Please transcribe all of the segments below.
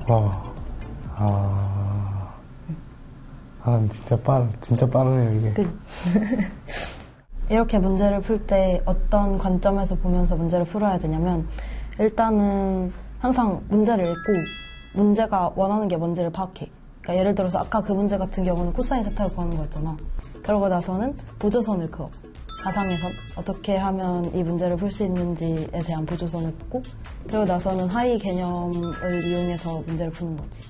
와, 진짜 빠르네요, 이게. 이렇게 문제를 풀 때 어떤 관점에서 보면서 문제를 풀어야 되냐면, 일단은 항상 문제를 읽고 문제가 원하는 게 뭔지를 파악해. 그러니까 예를 들어서 아까 그 문제 같은 경우는 코사인 세타를 구하는 거였잖아. 그러고 나서는 보조선을 그어. 가상의 선, 어떻게 하면 이 문제를 풀 수 있는지에 대한 보조선을 긋고, 그리고 나서는 하위 개념을 이용해서 문제를 푸는 거지.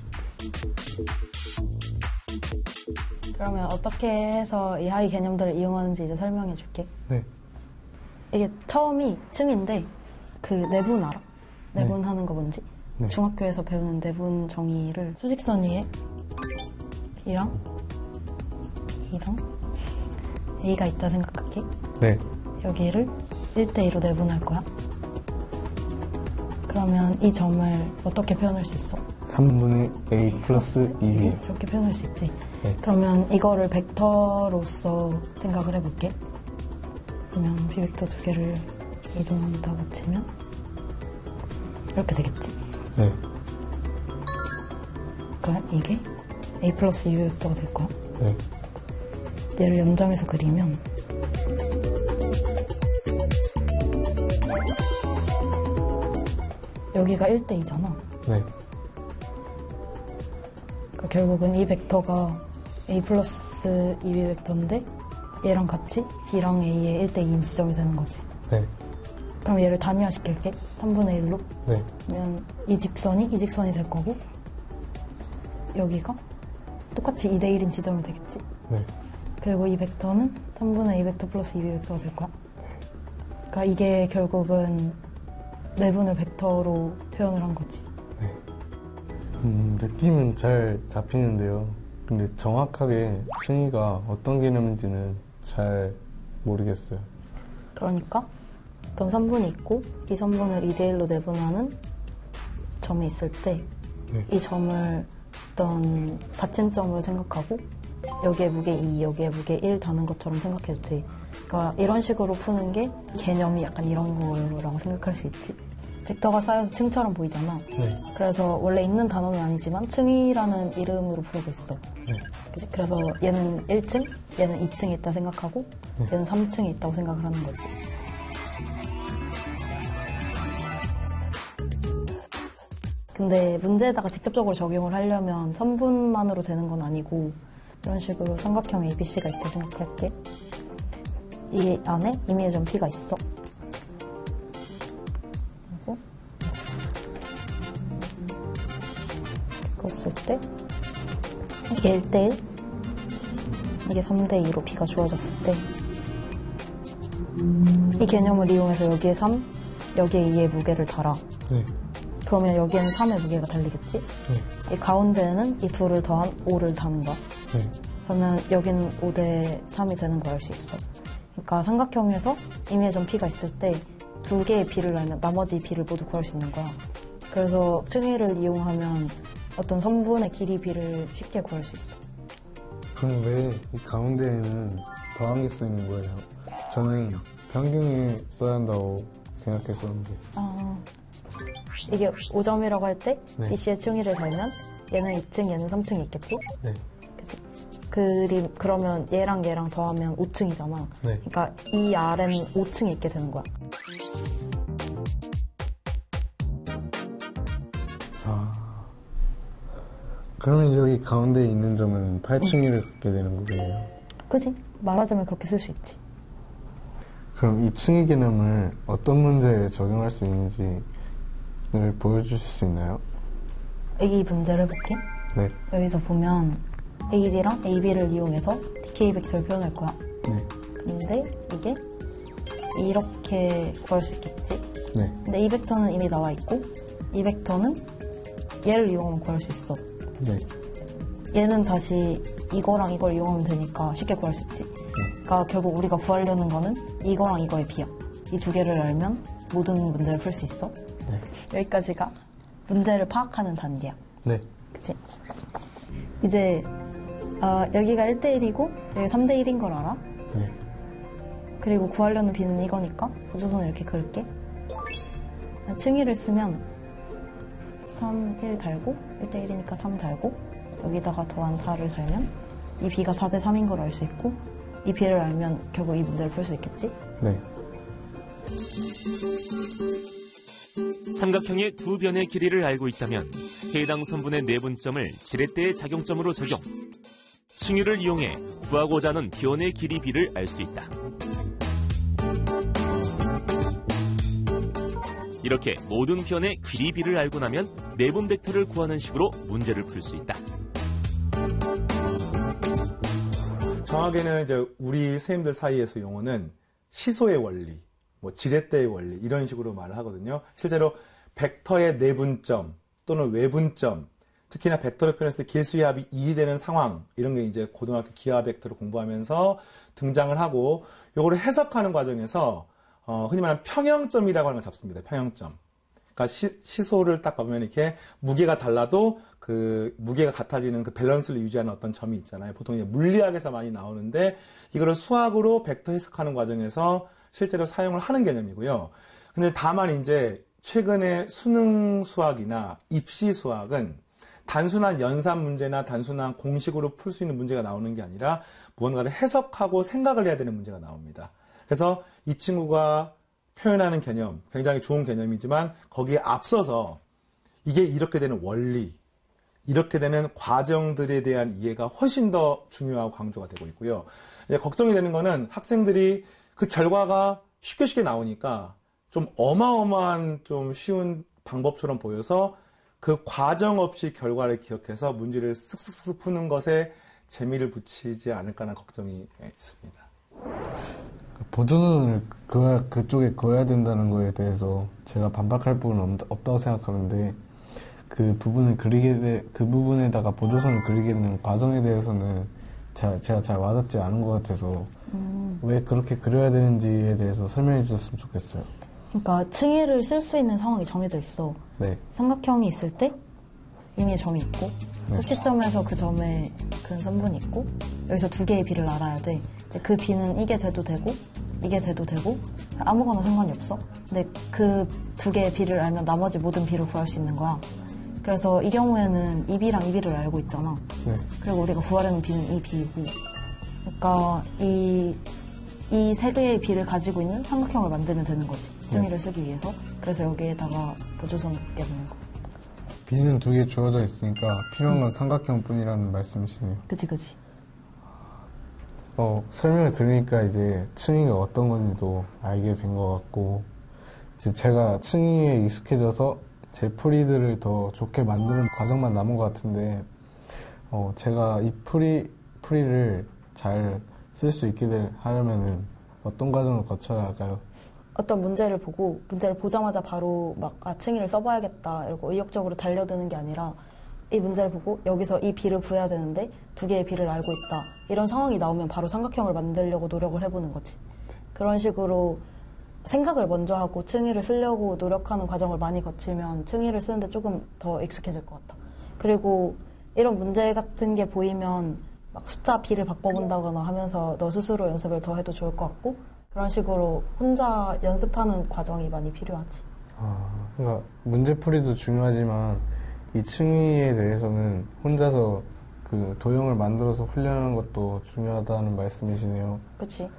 그러면 어떻게 해서 이 하위 개념들을 이용하는지 이제 설명해 줄게. 네. 이게 처음이 층인데, 그 내분 알아? 내분 하는 거 뭔지? 네. 중학교에서 배우는 내분 정의를 수직선 위에 B랑 A가 있다 생각할게. 네. 여기를 1대2로 내분할 거야. 그러면 이 점을 어떻게 표현할 수 있어? 3분의 A 플러스 2B. 이렇게 표현할 수 있지. 네. 그러면 이거를 벡터로서 생각을 해볼게. 그러면 B벡터 두 개를 이동한다고 치면 이렇게 되겠지. 네. 그러니까 이게 A 플러스 2 벡터가 될 거야. 네. 얘를 연장해서 그리면 여기가 1대2잖아. 네. 그러니까 결국은 이 벡터가 A 플러스 2B 벡터인데 얘랑 같이 B랑 A의 1대2인 지점이 되는 거지. 네. 그럼 얘를 단위화시킬게. 3분의 1로. 네. 그러면 이 직선이 될 거고, 여기가 똑같이 2대1인 지점이 되겠지. 네. 그리고 이 벡터는 3분의 2 벡터 플러스 2B 벡터가 될 거야. 그러니까 이게 결국은 내분을 벡터로 표현을 한 거지. 네. 느낌은 잘 잡히는데요. 근데 정확하게 층위가 어떤 개념인지는 잘 모르겠어요. 그러니까 어떤 선분이 있고 이 선분을 2대1로 내분하는 점이 있을 때 이 점을 어떤 받침점으로 생각하고 여기에 무게 2, 여기에 무게 1 다는 것처럼 생각해도 돼. 그러니까 이런 식으로 푸는 게 개념이 약간 이런 거라고 생각할 수 있지. 벡터가 쌓여서 층처럼 보이잖아. 네. 그래서 원래 있는 단어는 아니지만 층이라는 이름으로 부르고 있어. 네. 그래서 얘는 1층, 얘는 2층에 있다 생각하고 얘는 3층에 있다고 생각을 하는 거지. 근데 문제에다가 직접적으로 적용을 하려면 선분만으로 되는 건 아니고 이런 식으로 삼각형 ABC가 있다 생각할게. 이 안에 임의의 점 P가 있어. 그리고 그랬을 때 이게 1대1, 이게 3대2로 B가 주어졌을 때 이 개념을 이용해서 여기에 3, 여기에 2의 무게를 달아. 네. 그러면 여기에는 3의 무게가 달리겠지? 네. 이 가운데에는 이 둘을 더한 5를 다는 거야. 네. 그러면 여기는 5대 3이 되는 걸 알 수 있어. 그러니까 삼각형에서 임의의 점 P가 있을 때 두 개의 B를 알면 나머지 B를 모두 구할 수 있는 거야. 그래서 층위를 이용하면 어떤 선분의 길이 B를 쉽게 구할 수 있어. 그럼 왜 이 가운데에는 더한 게 쓰이는 거예요? 저는 평균을 써야 한다고 생각했었는데. 이게 5점이라고 할 때 네. BC의 층위를 달면 얘는 2층, 얘는 3층이 있겠지? 네. 그치? 그러면 얘랑 얘랑 더하면 5층이잖아. 네. 그러니까 이 아래는 5층에 있게 되는 거야. 그러면 여기 가운데 있는 점은 8층위를 갖게 되는 거겠네요. 그치? 말하자면 그렇게 쓸 수 있지. 그럼 이 층위 개념을 어떤 문제에 적용할 수 있는지를 보여주실 수 있나요? 이 문제를 볼게. 네. 여기서 보면 AD랑 AB를 이용해서 DK 벡터를 표현할 거야. 네. 근데 이게 이렇게 구할 수 있겠지? 네. 근데 이 벡터는 이미 나와 있고 이 벡터는 얘를 이용하면 구할 수 있어. 네. 얘는 다시 이거랑 이걸 이용하면 되니까 쉽게 구할 수 있지. 그러니까 결국 우리가 구하려는 거는 이거랑 이거의 비야. 이 두 개를 알면 모든 문제를 풀 수 있어. 네. 여기까지가 문제를 파악하는 단계야. 네. 그치? 이제 여기가 1대1이고 여기 3대1인 걸 알아? 네. 그리고 구하려는 B는 이거니까 보조선을 이렇게 그을게. 층위를 쓰면 3, 1 달고 1대1이니까 3 달고 여기다가 더한 4를 달면 이 b가 4대 3인 걸 알 수 있고 이 b를 알면 결국 이 문제를 풀 수 있겠지? 네. 삼각형의 두 변의 길이를 알고 있다면 해당 선분의 내분점을 지렛대의 작용점으로 적용. 칭의를 이용해 구하고자 하는 변의 길이 b를 알 수 있다. 이렇게 모든 변의 길이 b를 알고 나면 내분 벡터를 구하는 식으로 문제를 풀 수 있다. 정확하게는 이제 우리 선생님들 사이에서 용어는 시소의 원리, 뭐 지렛대의 원리 이런 식으로 말을 하거든요. 실제로 벡터의 내분점 또는 외분점, 특히나 벡터를 표현했을 때 개수의 합이 1이 되는 상황 이런 게 이제 고등학교 기하 벡터를 공부하면서 등장을 하고 요거를 해석하는 과정에서 흔히 말하는 평형점이라고 하는 걸 잡습니다. 평형점. 그러니까 시소를 딱 보면 이렇게 무게가 달라도 그 무게가 같아지는 그 밸런스를 유지하는 어떤 점이 있잖아요. 보통 이제 물리학에서 많이 나오는데 이거를 수학으로 벡터 해석하는 과정에서 실제로 사용을 하는 개념이고요. 근데 다만 이제 최근에 수능 수학이나 입시 수학은 단순한 연산 문제나 단순한 공식으로 풀 수 있는 문제가 나오는 게 아니라 무언가를 해석하고 생각을 해야 되는 문제가 나옵니다. 그래서 이 친구가 표현하는 개념, 굉장히 좋은 개념이지만 거기에 앞서서 이게 이렇게 되는 원리, 이렇게 되는 과정들에 대한 이해가 훨씬 더 중요하고 강조가 되고 있고요. 이제 걱정이 되는 거는 학생들이 그 결과가 쉽게 나오니까 좀 어마어마한 좀 쉬운 방법처럼 보여서 그 과정 없이 결과를 기억해서 문제를 쓱쓱쓱 푸는 것에 재미를 붙이지 않을까라는 걱정이 있습니다. 보존을 그쪽에 그어야 된다는 거에 대해서 제가 반박할 부분은 없다고 생각하는데 그 부분에다가 보조선을 그리게 되는 과정에 대해서는 제가 잘 와닿지 않은 것 같아서 왜 그렇게 그려야 되는지에 대해서 설명해 주셨으면 좋겠어요. 그러니까 층위를 쓸 수 있는 상황이 정해져 있어. 네. 삼각형이 있을 때 의미의 점이 있고 꼭지점에서 그 점에 근 선분이 있고 여기서 두 개의 b를 알아야 돼. 근데 그 b는 이게 돼도 되고 이게 돼도 되고 아무거나 상관이 없어. 근데 그 두 개의 b를 알면 나머지 모든 b를 구할 수 있는 거야. 그래서 이 경우에는 이 b랑 이 b를 알고 있잖아. 네. 그리고 우리가 구하려는 b는 이 b이고 그러니까 이 세 개의 b를 가지고 있는 삼각형을 만들면 되는 거지. 층위를 쓰기 위해서. 그래서 여기에다가 보조선을 긋게 되는 거. b는 두 개 주어져 있으니까 필요한 건 삼각형뿐이라는 말씀이시네요. 그치. 설명을 들으니까 이제 층위가 어떤 건지도 알게 된 것 같고 이제 제가 층위에 익숙해져서 제 풀이들을 더 좋게 만드는 과정만 남은 것 같은데 제가 이 풀이를 잘 쓸 수 있게 하려면은 어떤 과정을 거쳐야 할까요? 어떤 문제를 보고 문제를 보자마자 바로 막 층위를 써봐야겠다 이러고 의욕적으로 달려드는 게 아니라 이 문제를 보고 여기서 이 b를 구해야 되는데 두 개의 b를 알고 있다 이런 상황이 나오면 바로 삼각형을 만들려고 노력을 해보는 거지. 그런 식으로 생각을 먼저 하고 층위를 쓰려고 노력하는 과정을 많이 거치면 층위를 쓰는데 조금 더 익숙해질 것 같다. 그리고 이런 문제 같은 게 보이면 막 숫자 b를 바꿔본다거나 하면서 너 스스로 연습을 더 해도 좋을 것 같고 그런 식으로 혼자 연습하는 과정이 많이 필요하지. 그러니까 문제풀이도 중요하지만 이 층위에 대해서는 혼자서 그 도형을 만들어서 훈련하는 것도 중요하다는 말씀이시네요. 그렇지.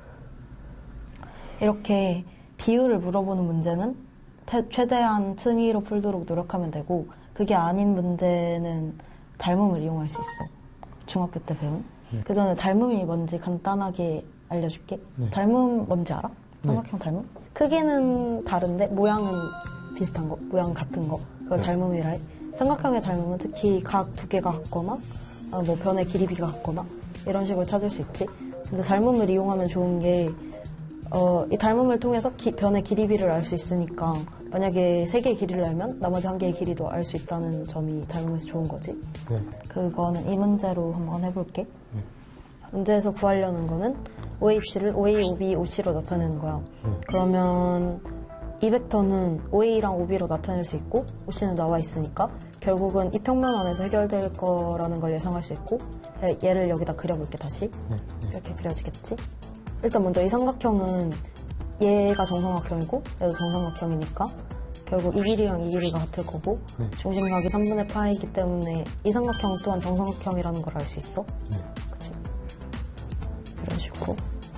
이렇게 비율을 물어보는 문제는 최대한 층위로 풀도록 노력하면 되고 그게 아닌 문제는 닮음을 이용할 수 있어. 중학교 때 배운. 그 전에 닮음이 뭔지 간단하게 알려줄게. 네. 닮음 뭔지 알아? 네. 삼각형 닮음? 크기는 다른데 모양은 비슷한 거, 모양 같은 거. 그걸 네. 닮음이라 해. 삼각형의 닮음은 특히 각 두 개가 같거나 뭐 변의 길이 비가 같거나 이런 식으로 찾을 수 있지. 근데 닮음을 이용하면 좋은 게 이 닮음을 통해서 변의 길이 비를 알 수 있으니까 만약에 세 개의 길이를 알면 나머지 한 개의 길이도 알 수 있다는 점이 닮음에서 좋은 거지. 네. 그거는 이 문제로 한번 해볼게. 문제에서 구하려는 거는 OA 입시를 OA, OB, OC로 나타내는 거야. 그러면 이 벡터는 OA랑 OB로 나타낼 수 있고 OC는 나와 있으니까 결국은 이 평면 안에서 해결될 거라는 걸 예상할 수 있고 얘를 여기다 그려볼게 다시. 이렇게 그려지겠지? 일단 먼저 이 삼각형은 얘가 정삼각형이고 얘도 정삼각형이니까 결국 이 길이랑 이 길이가 같을 거고 네. 중심각이 3분의 파이기 때문에 이 삼각형 또한 정삼각형이라는 걸 알 수 있어. 네. 그치? 이런 식으로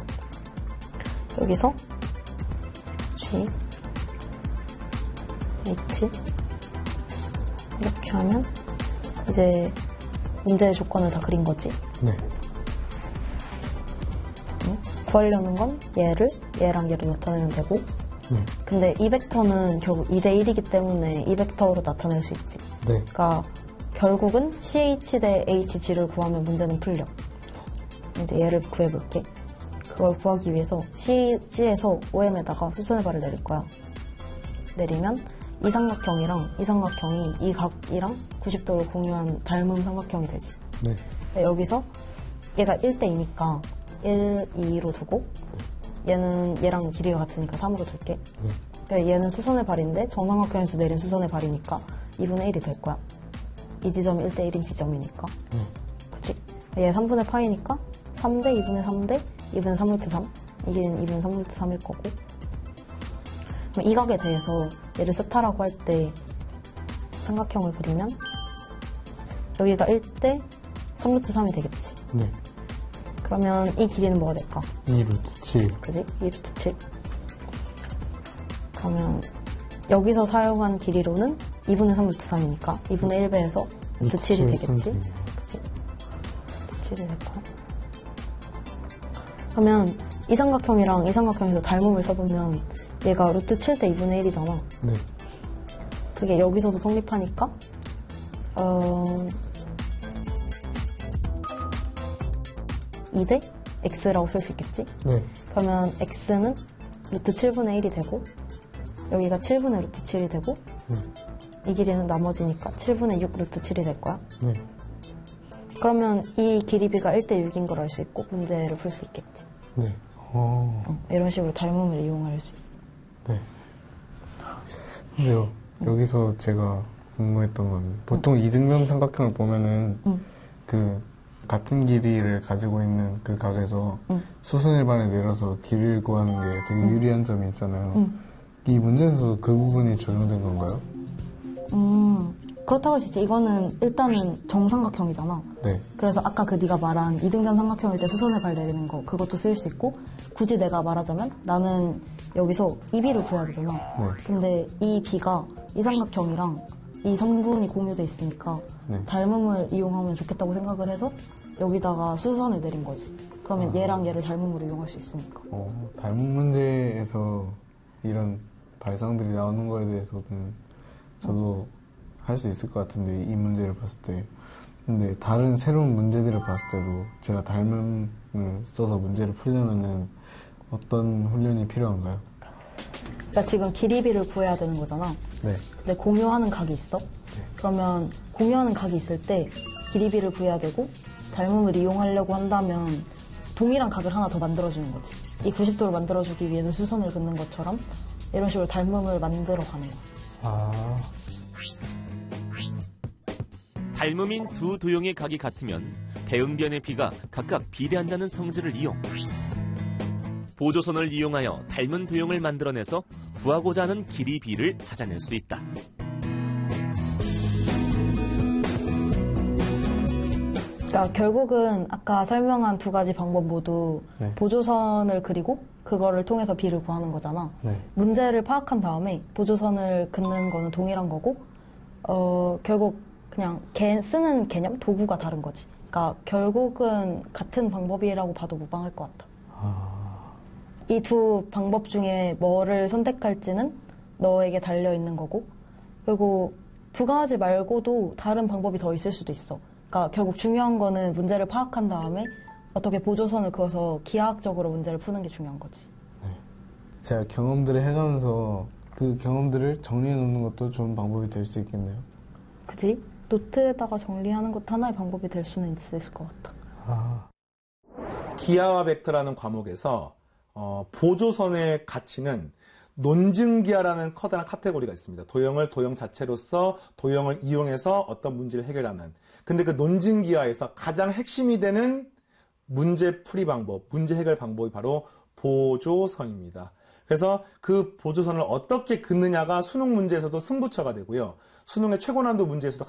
여기서 G, H 이렇게 하면 이제 문제의 조건을 다 그린 거지. 네. 구하려는 건 얘랑 얘를 나타내면 되고 네. 근데 이 벡터는 결국 2대1이기 때문에 이 벡터로 나타낼 수 있지. 네. 그러니까 결국은 CH 대 HG를 구하면 문제는 풀려. 이제 얘를 구해볼게. 그걸 구하기 위해서 CG에서 OM에다가 수선의 발을 내릴 거야. 내리면 이 삼각형이랑 이 삼각형이 이 각이랑 90도를 공유한 닮은 삼각형이 되지. 네. 여기서 얘가 1대2니까 1, 2로 두고 얘는 얘랑 길이가 같으니까 3으로 둘게. 네. 그러니까 얘는 수선의 발인데 정삼각형에서 내린 수선의 발이니까 2분의 1이 될 거야. 이 지점이 1대1인 지점이니까. 그치? 얘 3분의 파이니까 3대 2분의 3대 2분의 3루트 3. 이게 2분의 3루트 3일 거고. 그럼 이 각에 대해서 얘를 세타라고 할 때 삼각형을 그리면 여기가 1대 3루트 3이 되겠지. 네. 그러면 이 길이는 뭐가 될까? 2루트 7. 그지? 2루트 7. 그러면 여기서 사용한 길이로는 2분의 3루트 3이니까 2분의 1배에서 루트 7이 되겠지? 그치? 루트 7이 될 거야. 그러면 이 삼각형이랑 이 삼각형에서 닮음을 써보면 얘가 루트 7대 2분의 1이잖아. 네. 그게 여기서도 성립하니까 2대 x라고 쓸 수 있겠지? 네. 그러면 x는 루트 7분의 1이 되고 여기가 7분의 루트 7이 되고 이 길이는 나머지니까 7분의 6 루트 7이 될 거야. 네. 그러면 이 길이비가 1대 6인 걸 알 수 있고 문제를 풀 수 있겠지. 네. 이런 식으로 닮음을 이용할 수 있어. 네. 근데요, 여기서 제가 궁금했던 건 보통 이등변 삼각형을 보면은 그 같은 길이를 가지고 있는 그 각에서 수선의 반을 내려서 길이를 구하는 게 되게 유리한 점이 있잖아요. 이 문제에서 그 부분이 적용된 건가요? 그렇다고 할 수 있지. 이거는 일단은 정삼각형이잖아. 네. 그래서 아까 그 네가 말한 이등변 삼각형일 때 수선의 발 내리는 거 그것도 쓰일 수 있고 굳이 내가 말하자면 나는 여기서 이 비를 구해야 되잖아. 네. 근데 이 비가 이 삼각형이랑 이 성분이 공유돼 있으니까 네. 닮음을 이용하면 좋겠다고 생각을 해서 여기다가 수선을 내린 거지. 그러면 얘랑 얘를 닮음으로 이용할 수 있으니까. 닮은 문제에서 이런 발상들이 나오는 거에 대해서는 저도 할 수 있을 것 같은데 이 문제를 봤을 때 근데 다른 새로운 문제들을 봤을 때도 제가 닮음을 써서 문제를 풀려면은 어떤 훈련이 필요한가요? 그러니까 지금 길이비를 구해야 되는 거잖아. 네. 근데 공유하는 각이 있어. 그러면 공유하는 각이 있을 때 길이비를 구해야 되고 닮음을 이용하려고 한다면 동일한 각을 하나 더 만들어주는 거지. 이 90도를 만들어주기 위해서 수선을 긋는 것처럼 이런 식으로 닮음을 만들어가는 거야. 닮음인 두 도형의 각이 같으면 배응변의 비가 각각 비례한다는 성질을 이용 보조선을 이용하여 닮은 도형을 만들어내서 구하고자 하는 길이 비를 찾아낼 수 있다. 그러니까 결국은 아까 설명한 두 가지 방법 모두 네. 보조선을 그리고 그거를 통해서 비를 구하는 거잖아. 네. 문제를 파악한 다음에 보조선을 긋는 거는 동일한 거고 결국 그냥 쓰는 개념, 도구가 다른 거지. 그러니까 결국은 같은 방법이라고 봐도 무방할 것 같아. 이 두 방법 중에 뭐를 선택할지는 너에게 달려있는 거고 그리고 두 가지 말고도 다른 방법이 더 있을 수도 있어. 그러니까 결국 중요한 거는 문제를 파악한 다음에 어떻게 보조선을 그어서 기하학적으로 문제를 푸는 게 중요한 거지. 네. 제가 경험들을 해가면서 그 경험들을 정리해 놓는 것도 좋은 방법이 될 수 있겠네요. 그지? 노트에다가 정리하는 것도 하나의 방법이 될 수는 있을 것 같아. 기하와 벡터라는 과목에서 보조선의 가치는 논증기하라는 커다란 카테고리가 있습니다. 도형을 도형 자체로서 도형을 이용해서 어떤 문제를 해결하는. 근데 그 논증기하에서 가장 핵심이 되는 문제 풀이 방법, 문제 해결 방법이 바로 보조선입니다. 그래서 그 보조선을 어떻게 긋느냐가 수능 문제에서도 승부처가 되고요. 수능의 최고난도 문제에서도